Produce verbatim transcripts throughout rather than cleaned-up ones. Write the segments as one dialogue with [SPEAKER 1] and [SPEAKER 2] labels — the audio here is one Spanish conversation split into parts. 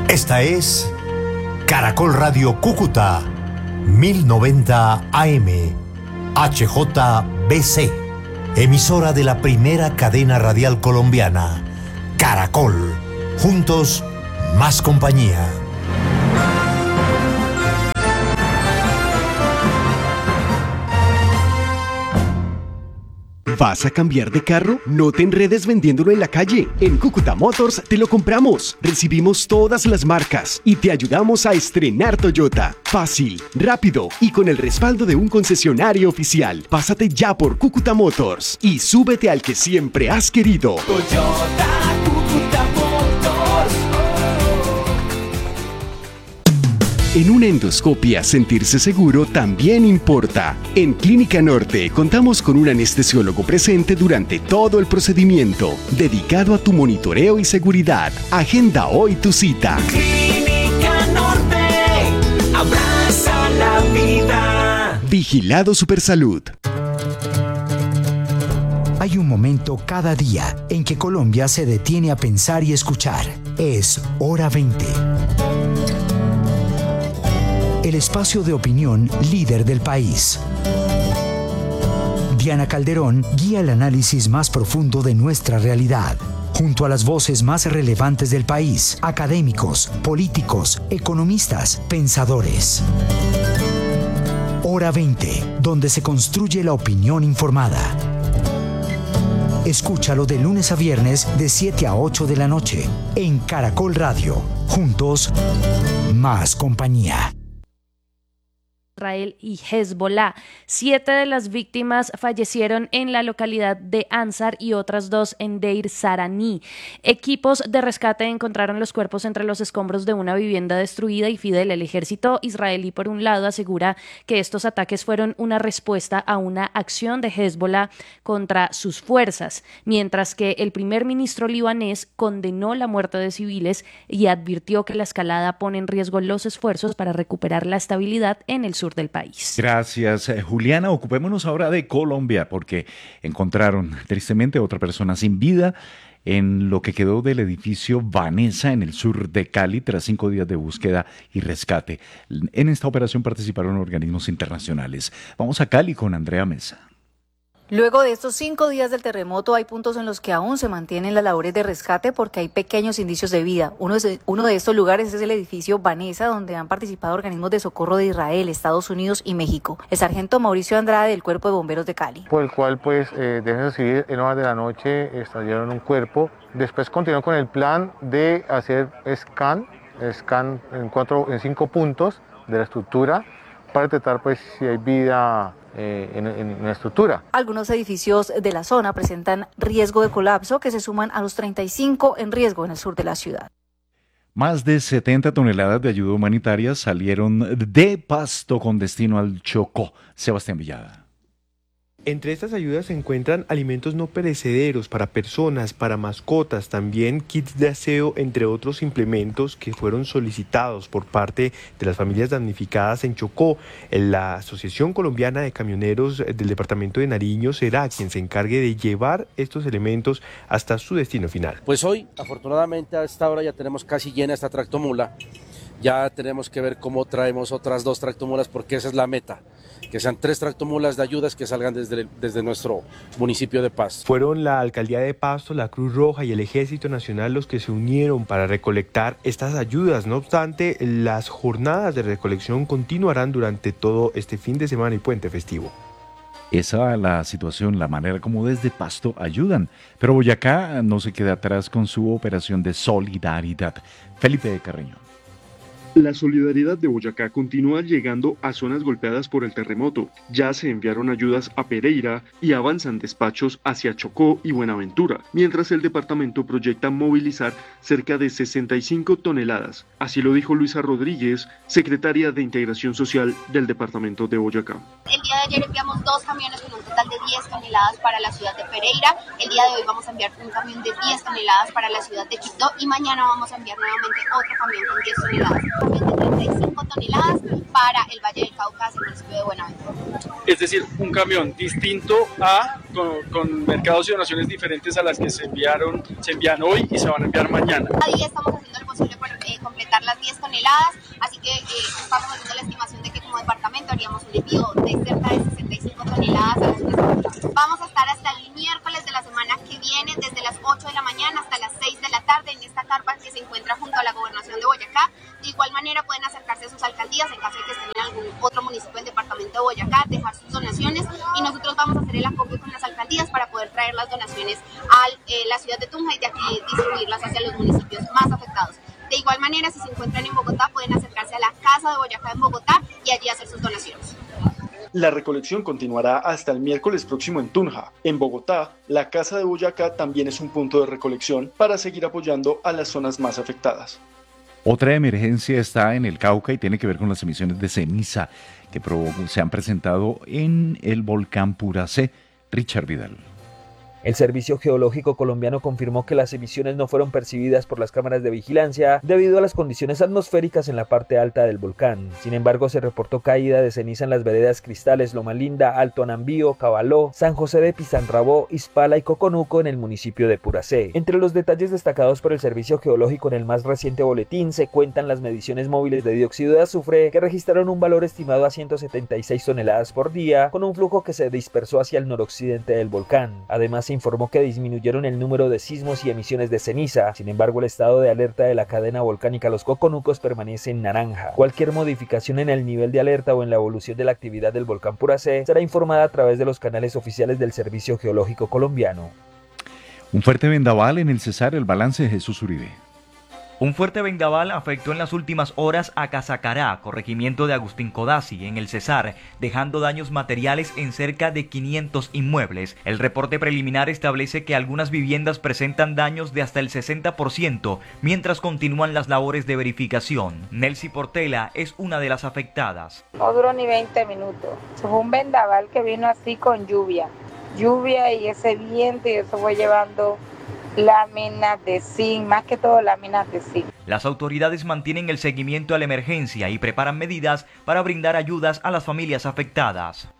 [SPEAKER 1] Esta es Caracol Radio Cúcuta, mil noventa A M, H J B C, emisora de la primera cadena radial colombiana, Caracol, juntos, más compañía.
[SPEAKER 2] ¿Vas a cambiar de carro? No te enredes vendiéndolo en la calle. En Cúcuta Motors te lo compramos. Recibimos todas las marcas y te ayudamos a estrenar Toyota. Fácil, rápido y con el respaldo de un concesionario oficial. Pásate ya por Cúcuta Motors y súbete al que siempre has querido.
[SPEAKER 3] Toyota, Cúcuta Motors.
[SPEAKER 2] En una endoscopia, sentirse seguro también importa. En Clínica Norte contamos con un anestesiólogo presente durante todo el procedimiento, dedicado a tu monitoreo y seguridad. Agenda hoy tu cita.
[SPEAKER 3] Clínica Norte, abraza la vida.
[SPEAKER 2] Vigilado Supersalud.
[SPEAKER 4] Hay un momento cada día en que Colombia se detiene a pensar y escuchar. Es Hora veinte. El espacio de opinión líder del país. Diana Calderón guía el análisis más profundo de nuestra realidad, junto a las voces más relevantes del país, académicos, políticos, economistas, pensadores. Hora veinte, donde se construye la opinión informada. Escúchalo de lunes a viernes de siete a ocho de la noche en Caracol Radio. Juntos, más compañía.
[SPEAKER 5] Israel y Hezbollah. Siete de las víctimas fallecieron en la localidad de Ansar y otras dos en Deir Sarani. Equipos de rescate encontraron los cuerpos entre los escombros de una vivienda destruida y Fidel, el ejército israelí, por un lado, asegura que estos ataques fueron una respuesta a una acción de Hezbollah contra sus fuerzas, mientras que el primer ministro libanés condenó la muerte de civiles y advirtió que la escalada pone en riesgo los esfuerzos para recuperar la estabilidad en el sur del país.
[SPEAKER 6] Gracias, Juliana. Ocupémonos ahora de Colombia, porque encontraron tristemente a otra persona sin vida en lo que quedó del edificio Vanessa en el sur de Cali tras cinco días de búsqueda y rescate. En esta operación participaron organismos internacionales. Vamos a Cali con Andrea Mesa.
[SPEAKER 7] Luego de estos cinco días del terremoto hay puntos en los que aún se mantienen las labores de rescate porque hay pequeños indicios de vida. Uno de, uno de estos lugares es el edificio Vanessa, donde han participado organismos de socorro de Israel, Estados Unidos y México. El sargento Mauricio Andrade del Cuerpo de Bomberos de Cali.
[SPEAKER 8] Por el cual, pues, eh, desde civil en horas de la noche extrayeron un cuerpo. Después continuó con el plan de hacer scan, scan en, cuatro, en cinco puntos de la estructura para detectar, pues, si hay vida Eh, en, en la estructura.
[SPEAKER 7] Algunos edificios de la zona presentan riesgo de colapso que se suman a los treinta y cinco en riesgo en el sur de la ciudad.
[SPEAKER 6] Más de setenta toneladas de ayuda humanitaria salieron de Pasto con destino al Chocó. Sebastián Villada.
[SPEAKER 9] Entre estas ayudas se encuentran alimentos no perecederos para personas, para mascotas, también kits de aseo, entre otros implementos que fueron solicitados por parte de las familias damnificadas en Chocó. La Asociación Colombiana de Camioneros del departamento de Nariño será quien se encargue de llevar estos elementos hasta su destino final.
[SPEAKER 10] Pues hoy, afortunadamente, a esta hora ya tenemos casi llena esta tractomula. Ya tenemos que ver cómo traemos otras dos tractomulas, porque esa es la meta, que sean tres tractomulas de ayudas que salgan desde, desde nuestro municipio de Pasto.
[SPEAKER 9] Fueron la Alcaldía de Pasto, la Cruz Roja y el Ejército Nacional los que se unieron para recolectar estas ayudas. No obstante, las jornadas de recolección continuarán durante todo este fin de semana y puente festivo.
[SPEAKER 6] Esa es la situación, la manera como desde Pasto ayudan. Pero Boyacá no se queda atrás con su operación de solidaridad. Felipe de Carreño.
[SPEAKER 11] La solidaridad de Boyacá continúa llegando a zonas golpeadas por el terremoto. Ya se enviaron ayudas a Pereira y avanzan despachos hacia Chocó y Buenaventura, mientras el departamento proyecta movilizar cerca de sesenta y cinco toneladas. Así lo dijo Luisa Rodríguez, secretaria de Integración Social del departamento de Boyacá.
[SPEAKER 12] El día de ayer enviamos dos camiones con un total de diez toneladas para la ciudad de Pereira. El día de hoy vamos a enviar un camión de diez toneladas para la ciudad de Quito y mañana vamos a enviar nuevamente otro camión con diez toneladas. De treinta y cinco toneladas para el Valle del Cauca, el municipio de Buenaventura.
[SPEAKER 13] Es decir, un camión distinto a con, con mercados y donaciones diferentes a las que se enviaron, se envían hoy y se van a enviar mañana.
[SPEAKER 12] Cada día estamos haciendo lo posible por eh, completar las diez toneladas, así que eh, estamos haciendo la estimación de que como departamento haríamos un envío de cerca de sesenta y cinco toneladas a la ciudad de Bogotá. Vamos a estar hasta el miércoles de la semana que viene, desde las ocho de la mañana hasta las seis de la tarde en esta carpa que se encuentra junto a la gobernación de Boyacá. De igual manera pueden acercarse a sus alcaldías en caso de que estén en algún otro municipio del departamento de Boyacá, dejar sus donaciones y nosotros vamos a hacer el acopio con las alcaldías para poder traer las donaciones a eh, la ciudad de Tunja y de aquí distribuirlas hacia los municipios más afectados. De igual manera, si se encuentran en Bogotá, pueden acercarse a la Casa de Boyacá en Bogotá y allí hacer sus donaciones.
[SPEAKER 11] La recolección continuará hasta el miércoles próximo en Tunja. En Bogotá, la Casa de Boyacá también es un punto de recolección para seguir apoyando a las zonas más afectadas.
[SPEAKER 6] Otra emergencia está en el Cauca y tiene que ver con las emisiones de ceniza que se han presentado en el volcán Puracé. Richard Vidal.
[SPEAKER 14] El Servicio Geológico Colombiano confirmó que las emisiones no fueron percibidas por las cámaras de vigilancia debido a las condiciones atmosféricas en la parte alta del volcán. Sin embargo, se reportó caída de ceniza en las veredas Cristales, Loma Linda, Alto Anambío, Cabaló, San José de Pizanrabó, Ispala y Coconuco en el municipio de Puracé. Entre los detalles destacados por el Servicio Geológico en el más reciente boletín se cuentan las mediciones móviles de dióxido de azufre que registraron un valor estimado a ciento setenta y seis toneladas por día con un flujo que se dispersó hacia el noroccidente del volcán. Además, se informó que disminuyeron el número de sismos y emisiones de ceniza. Sin embargo, el estado de alerta de la cadena volcánica Los Coconucos permanece en naranja. Cualquier modificación en el nivel de alerta o en la evolución de la actividad del volcán Puracé será informada a través de los canales oficiales del Servicio Geológico Colombiano.
[SPEAKER 6] Un fuerte vendaval en el Cesar, el balance de Jesús Uribe.
[SPEAKER 15] Un fuerte vendaval afectó en las últimas horas a Casacará, corregimiento de Agustín Codazzi, en el Cesar, dejando daños materiales en cerca de quinientos inmuebles. El reporte preliminar establece que algunas viviendas presentan daños de hasta el sesenta por ciento, mientras continúan las labores de verificación. Nelcy Portela es una de las afectadas.
[SPEAKER 16] No duró ni veinte minutos. Fue un vendaval que vino así con lluvia. Lluvia y ese viento y eso fue llevando láminas de zinc, más que todo láminas de zinc.
[SPEAKER 15] Las autoridades mantienen el seguimiento a la emergencia y preparan medidas para brindar ayudas a las familias afectadas.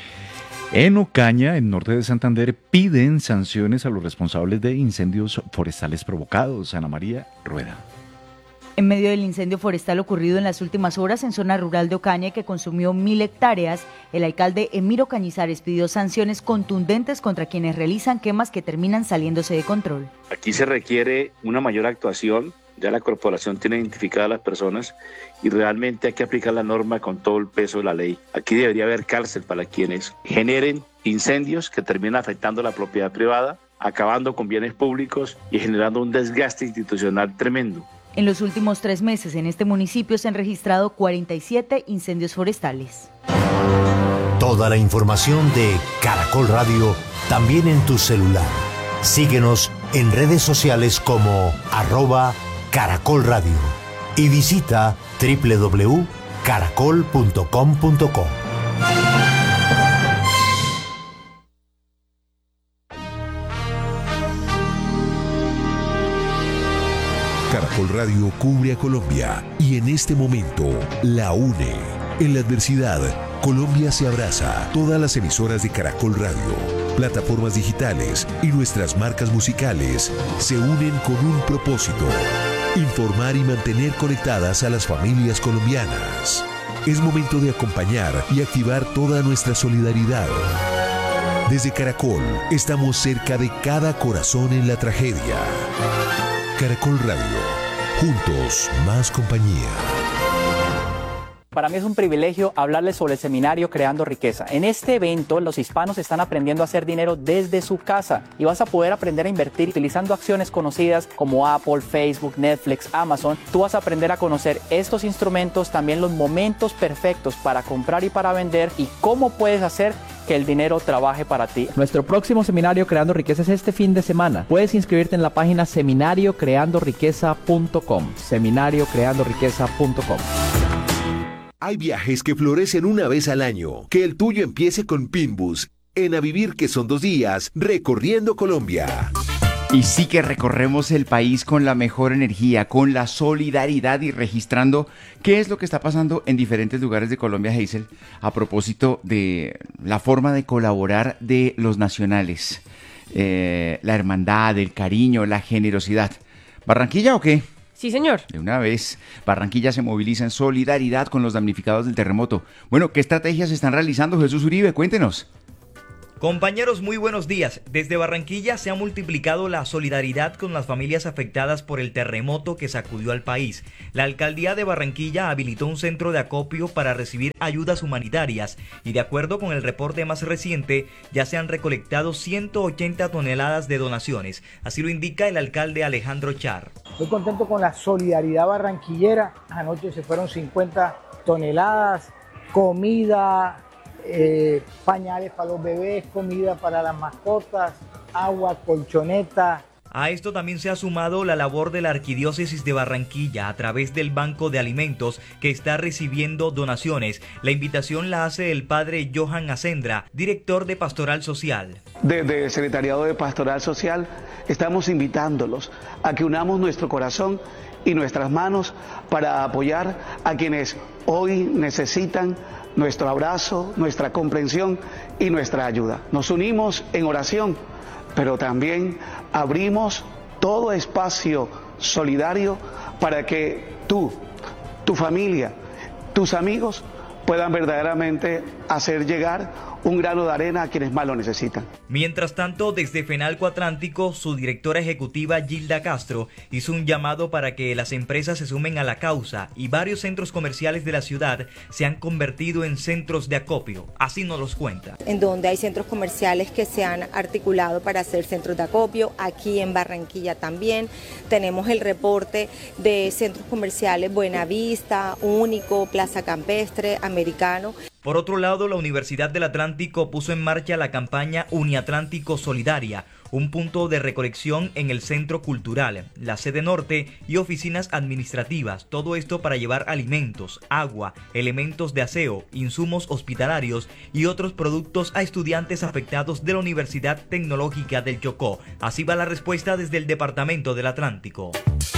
[SPEAKER 6] En Ocaña, en norte de Santander, piden sanciones a los responsables de incendios forestales provocados. Ana María Rueda.
[SPEAKER 17] En medio del incendio forestal ocurrido en las últimas horas en zona rural de Ocaña que consumió mil hectáreas, el alcalde Emiro Cañizares pidió sanciones contundentes contra quienes realizan quemas que terminan saliéndose de control.
[SPEAKER 18] Aquí se requiere una mayor actuación, ya la corporación tiene identificadas a las personas y realmente hay que aplicar la norma con todo el peso de la ley. Aquí debería haber cárcel para quienes generen incendios que terminan afectando la propiedad privada, acabando con bienes públicos y generando un desgaste institucional tremendo.
[SPEAKER 17] En los últimos tres meses en este municipio se han registrado cuarenta y siete incendios forestales.
[SPEAKER 1] Toda la información de Caracol Radio también en tu celular. Síguenos en redes sociales como arroba Caracol Radio y visita doble u doble u doble u punto caracol punto com punto co.
[SPEAKER 19] Caracol Radio cubre a Colombia y en este momento la une. En la adversidad, Colombia se abraza. Todas las emisoras de Caracol Radio, plataformas digitales y nuestras marcas musicales se unen con un propósito: informar y mantener conectadas a las familias colombianas. Es momento de acompañar y activar toda nuestra solidaridad. Desde Caracol, estamos cerca de cada corazón en la tragedia. Caracol Radio, juntos más compañía.
[SPEAKER 20] Para mí es un privilegio hablarles sobre el seminario Creando Riqueza. En este evento, los hispanos están aprendiendo a hacer dinero desde su casa y vas a poder aprender a invertir utilizando acciones conocidas como Apple, Facebook, Netflix, Amazon. Tú vas a aprender a conocer estos instrumentos, también los momentos perfectos para comprar y para vender y cómo puedes hacer que el dinero trabaje para ti. Nuestro próximo seminario Creando Riqueza es este fin de semana. Puedes inscribirte en la página seminario creando riqueza punto com. seminario creando riqueza punto com.
[SPEAKER 19] Hay viajes que florecen una vez al año. Que el tuyo empiece con Pinbus. En A Vivir, que son dos días, recorriendo Colombia.
[SPEAKER 21] Y sí que recorremos el país con la mejor energía, con la solidaridad y registrando qué es lo que está pasando en diferentes lugares de Colombia, Hazel, a propósito de la forma de colaborar de los nacionales, eh, la hermandad, el cariño, la generosidad. ¿Barranquilla o qué?
[SPEAKER 3] Sí, señor.
[SPEAKER 21] De una vez, Barranquilla se moviliza en solidaridad con los damnificados del terremoto. Bueno, ¿qué estrategias están realizando? Jesús Uribe, cuéntenos.
[SPEAKER 15] Compañeros, muy buenos días. Desde Barranquilla se ha multiplicado la solidaridad con las familias afectadas por el terremoto que sacudió al país. La alcaldía de Barranquilla habilitó un centro de acopio para recibir ayudas humanitarias y de acuerdo con el reporte más reciente, ya se han recolectado ciento ochenta toneladas de donaciones. Así lo indica el alcalde Alejandro Char.
[SPEAKER 22] Estoy contento con la solidaridad barranquillera. Anoche se fueron cincuenta toneladas, comida, Eh, pañales para los bebés, comida para las mascotas, agua, colchoneta.
[SPEAKER 15] A esto también se ha sumado la labor de la Arquidiócesis de Barranquilla a través del Banco de Alimentos que está recibiendo donaciones. La invitación la hace el padre Johan Acendra, director de Pastoral Social.
[SPEAKER 23] Desde el Secretariado de Pastoral Social estamos invitándolos a que unamos nuestro corazón y nuestras manos para apoyar a quienes hoy necesitan nuestro abrazo, nuestra comprensión y nuestra ayuda. Nos unimos en oración, pero también abrimos todo espacio solidario para que tú, tu familia, tus amigos puedan verdaderamente hacer llegar un grano de arena a quienes más lo necesitan.
[SPEAKER 15] Mientras tanto, desde Fenalco Atlántico, su directora ejecutiva Gilda Castro hizo un llamado para que las empresas se sumen a la causa y varios centros comerciales de la ciudad se han convertido en centros de acopio. Así nos los cuenta.
[SPEAKER 24] En donde hay centros comerciales que se han articulado para hacer centros de acopio, aquí en Barranquilla también. Tenemos el reporte de centros comerciales Buenavista, Único, Plaza Campestre, Americano.
[SPEAKER 15] Por otro lado, la Universidad del Atlántico puso en marcha la campaña Uniatlántico Solidaria, un punto de recolección en el Centro Cultural, la sede norte y oficinas administrativas, todo esto para llevar alimentos, agua, elementos de aseo, insumos hospitalarios y otros productos a estudiantes afectados de la Universidad Tecnológica del Chocó. Así va la respuesta desde el Departamento del Atlántico.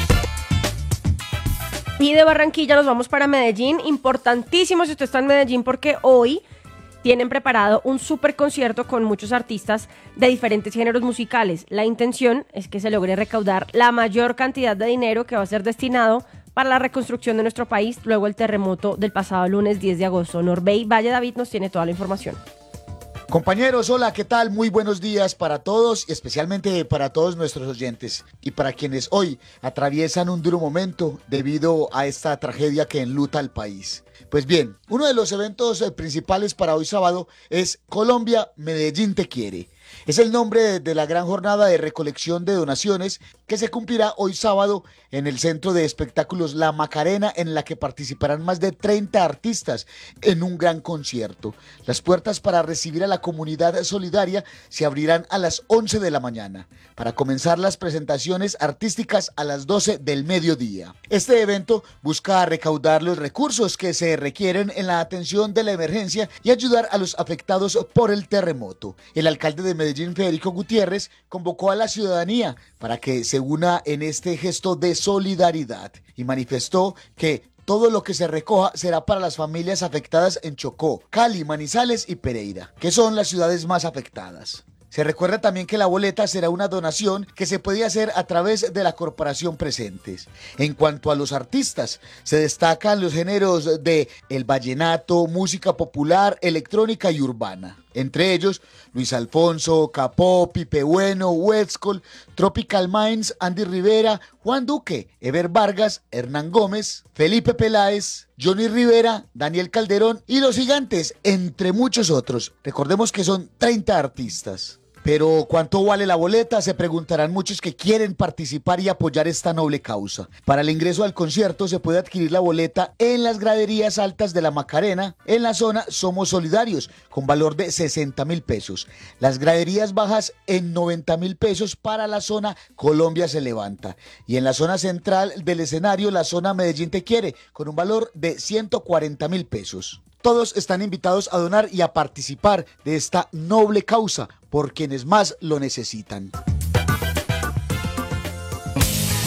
[SPEAKER 3] Y de Barranquilla nos vamos para Medellín, importantísimo si usted está en Medellín porque hoy tienen preparado un súper concierto con muchos artistas de diferentes géneros musicales. La intención es que se logre recaudar la mayor cantidad de dinero que va a ser destinado para la reconstrucción de nuestro país luego el terremoto del pasado lunes diez de agosto. Norbey Valle David nos tiene toda la información.
[SPEAKER 25] Compañeros, hola, ¿qué tal? Muy buenos días para todos y especialmente para todos nuestros oyentes y para quienes hoy atraviesan un duro momento debido a esta tragedia que enluta al país. Pues bien, uno de los eventos principales para hoy sábado es Colombia, Medellín te quiere. Es el nombre de la gran jornada de recolección de donaciones que se cumplirá hoy sábado en el Centro de Espectáculos La Macarena, en la que participarán más de treinta artistas en un gran concierto. Las puertas para recibir a la comunidad solidaria se abrirán a las once de la mañana, para comenzar las presentaciones artísticas a las doce del mediodía. Este evento busca recaudar los recursos que se requieren en la atención de la emergencia y ayudar a los afectados por el terremoto. El alcalde de Medellín, Federico Gutiérrez, convocó a la ciudadanía para que se una en este gesto de solidaridad y manifestó que todo lo que se recoja será para las familias afectadas en Chocó, Cali, Manizales y Pereira, que son las ciudades más afectadas. Se recuerda también que la boleta será una donación que se puede hacer a través de la corporación Presentes. En cuanto a los artistas, se destacan los géneros de el vallenato, música popular, electrónica y urbana. Entre ellos, Luis Alfonso, Capó, Pipe Bueno, Westcol, Tropical Minds, Andy Rivera, Juan Duque, Ever Vargas, Hernán Gómez, Felipe Peláez, Johnny Rivera, Daniel Calderón y Los Gigantes, entre muchos otros. Recordemos que son treinta artistas. Pero ¿cuánto vale la boleta? Se preguntarán muchos que quieren participar y apoyar esta noble causa. Para el ingreso al concierto se puede adquirir la boleta en las graderías altas de la Macarena, en la zona Somos Solidarios, con valor de sesenta mil pesos. Las graderías bajas en noventa mil pesos para la zona Colombia se levanta. Y en la zona central del escenario, la zona Medellín te quiere, con un valor de ciento cuarenta mil pesos. Todos están invitados a donar y a participar de esta noble causa por quienes más lo necesitan.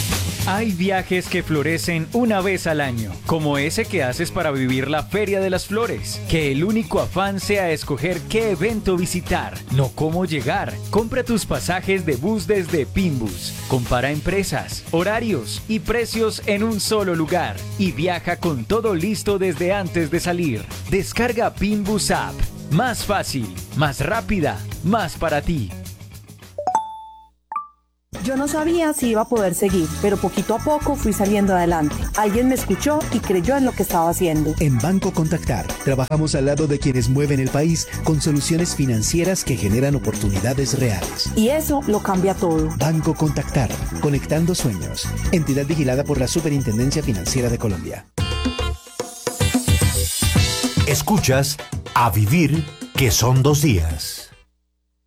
[SPEAKER 2] Hay viajes que florecen una vez al año, como ese que haces para vivir la Feria de las Flores. Que el único afán sea escoger qué evento visitar, no cómo llegar. Compra tus pasajes de bus desde Pinbus. Compara empresas, horarios y precios en un solo lugar. Y viaja con todo listo desde antes de salir. Descarga Pinbus App. Más fácil, más rápida, más para ti.
[SPEAKER 4] Yo no sabía si iba a poder seguir, pero poquito a poco fui saliendo adelante. Alguien me escuchó y creyó en lo que estaba haciendo.
[SPEAKER 5] En Banco Contactar, trabajamos al lado de quienes mueven el país con soluciones financieras que generan oportunidades reales.
[SPEAKER 4] Y eso lo cambia todo.
[SPEAKER 5] Banco Contactar, conectando sueños. Entidad vigilada por la Superintendencia Financiera de Colombia.
[SPEAKER 1] Escuchas A Vivir, que son dos días.